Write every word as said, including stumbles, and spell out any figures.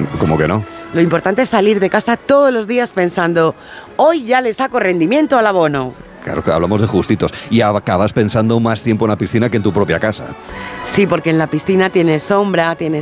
¿Cómo que no? Lo importante es salir de casa todos los días pensando, hoy ya le saco rendimiento al abono. Claro que hablamos de justitos. Y acabas pensando más tiempo en la piscina que en tu propia casa. Sí, porque en la piscina tienes sombra, tienes